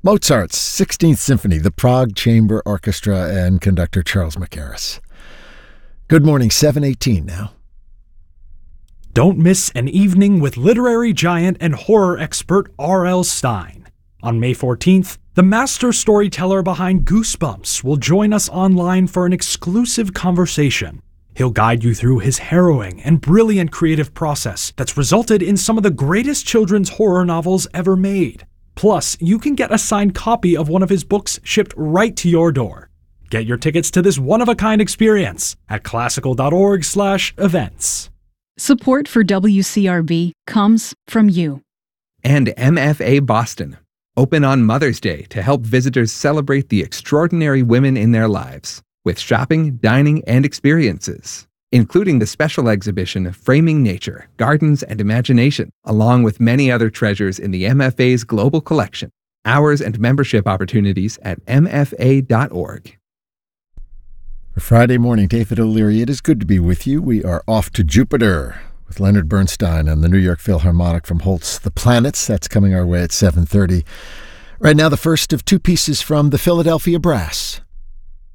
Mozart's 16th Symphony, the Prague Chamber Orchestra, and conductor Charles Mackerras. Good morning, 7:18 now. Don't miss an evening with literary giant and horror expert R.L. Stine. On May 14th, the master storyteller behind Goosebumps will join us online for an exclusive conversation. He'll guide you through his harrowing and brilliant creative process that's resulted in some of the greatest children's horror novels ever made. Plus, you can get a signed copy of one of his books shipped right to your door. Get your tickets to this one-of-a-kind experience at classical.org/events. Support for WCRB comes from you. And MFA Boston, open on Mother's Day to help visitors celebrate the extraordinary women in their lives, with shopping, dining, and experiences, including the special exhibition Framing Nature, Gardens and Imagination, along with many other treasures in the MFA's global collection. Hours and membership opportunities at mfa.org. Friday morning, David O'Leary, it is good to be with you. We are off to Jupiter with Leonard Bernstein and the New York Philharmonic from Holst's The Planets. That's coming our way at 7:30. Right now, the first of two pieces from the Philadelphia Brass.